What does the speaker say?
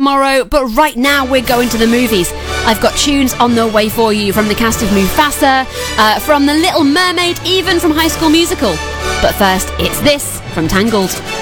tomorrow, but right now we're going to the movies. I've got tunes on the way for you from the cast of Mufasa, from The Little Mermaid, even from High School Musical. But first, it's this from Tangled.